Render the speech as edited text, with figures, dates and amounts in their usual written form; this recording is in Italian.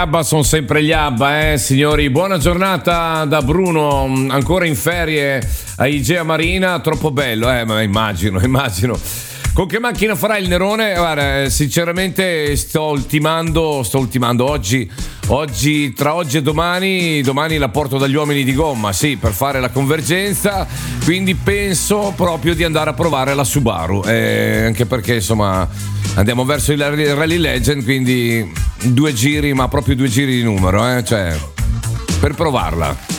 Abba sono sempre gli Abba, signori. Buona giornata da Bruno, ancora in ferie a Igea Marina, troppo bello, ma immagino. Con che macchina farà il Nerone? Guarda, sinceramente sto ultimando oggi, tra oggi e domani la porto dagli uomini di gomma, sì, per fare la convergenza, quindi penso proprio di andare a provare la Subaru, anche perché insomma andiamo verso il Rally Legend, quindi 2 giri, ma proprio 2 giri di numero, cioè per provarla.